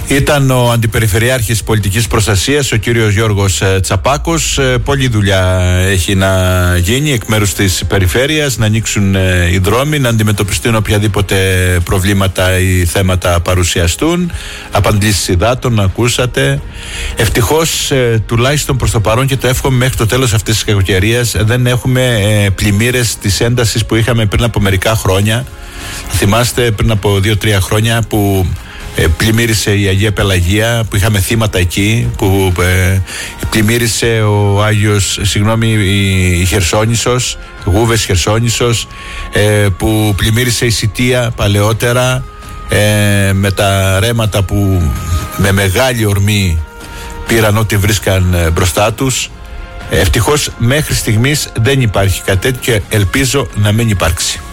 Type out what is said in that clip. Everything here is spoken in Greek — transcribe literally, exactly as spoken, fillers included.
Ήταν ο Αντιπεριφερειάρχης Πολιτικής Προστασίας, ο κύριος Γιώργος Τσαπάκος. Πολλή δουλειά έχει να γίνει εκ μέρους της περιφέρειας, να ανοίξουν οι δρόμοι, να αντιμετωπιστούν οποιαδήποτε προβλήματα ή θέματα παρουσιαστούν. Απαντήσεις υδάτων, να ακούσατε. Ευτυχώς, τουλάχιστον προς το παρόν, και το εύχομαι μέχρι το τέλος αυτής της κακοκαιρίας, δεν έχουμε πλημμύρες της έντασης που είχαμε πριν από μερικά χρόνια. Θυμάστε πριν από δύο τρία χρόνια που πλημμύρισε η Αγία Πελαγία, που είχαμε θύματα εκεί, που ε, πλημμύρισε ο Άγιος, συγγνώμη, η Χερσόνησος, Γούβες Χερσόνησος, ε, που πλημμύρισε η Σιτία παλαιότερα, ε, με τα ρέματα που με μεγάλη ορμή πήραν ό,τι βρίσκαν ε, μπροστά τους. Ευτυχώς μέχρι στιγμής δεν υπάρχει κάτι τέτοιο και ελπίζω να μην υπάρξει.